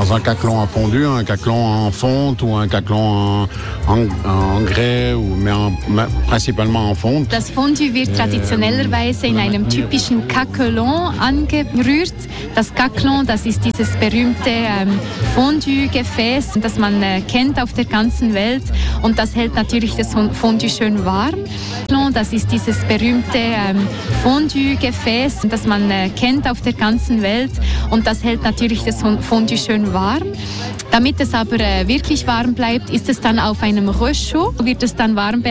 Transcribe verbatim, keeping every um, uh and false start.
Dans un caclon à fondu, un caclon en fonte ou un caclon en, en, en grès, ou, mais en, principalement en fonte. Das Fondue wird traditionellerweise in einem typischen Caclon angerührt. Das Caclon, das ist dieses berühmte ähm, Fondue-Gefäß, das man äh, kennt auf der ganzen Welt, und das hält natürlich das Fondue schön warm. Das ist dieses berühmte ähm, Fondue-Gefäß, das man äh, kennt auf der ganzen Welt, und das hält natürlich das Fondue schön warm. Damit es aber äh, wirklich warm bleibt, ist es dann auf einem Röschel, wird es dann warm